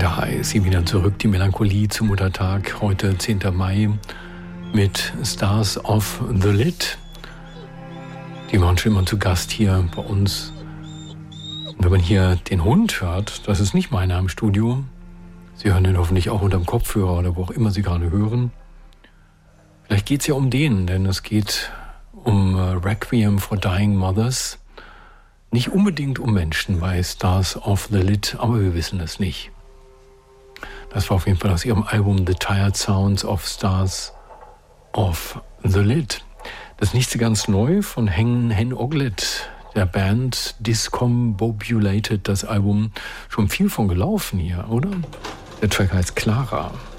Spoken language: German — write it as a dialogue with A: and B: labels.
A: Da ist sie wieder zurück, die Melancholie zum Muttertag, heute 10. Mai mit Stars of the Lid. Die waren schon immer zu Gast hier bei uns. Und wenn man hier den Hund hört, das ist nicht meiner im Studio. Sie hören ihn hoffentlich auch unterm Kopfhörer oder wo auch immer Sie gerade hören. Vielleicht geht es ja um den, denn es geht um Requiem for Dying Mothers. Nicht unbedingt um Menschen bei Stars of the Lid, aber wir wissen es nicht. Das war auf jeden Fall aus ihrem Album The Tired Sounds of Stars of the Lid. Das nächste ganz neu von Hen Oglet, der Band Discombobulated, das Album. Schon viel von gelaufen hier, oder? Der Track heißt Clara.